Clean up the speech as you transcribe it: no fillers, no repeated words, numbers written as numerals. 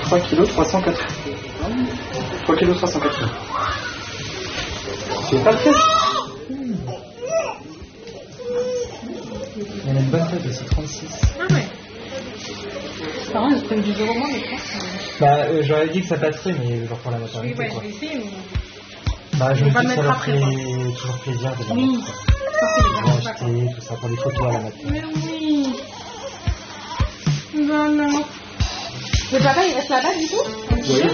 3 kg 380. 3 kg 380. C'est pas le fait. Il y en a une bonne tête aussi, 36. Ah ouais. Par contre, je prends du 0 moins, mais je pense. Bah, j'aurais dit que ça passerait, mais genre pour la maternité. Oui, ouais, quoi. je vais essayer, mais. Bah, je me dis que ça leur après, fait toujours plaisir de Oui. acheter tout ça pour les photos à la maternité. Mais oui. Voilà. Le papa, il reste là-bas, du coup? Oui,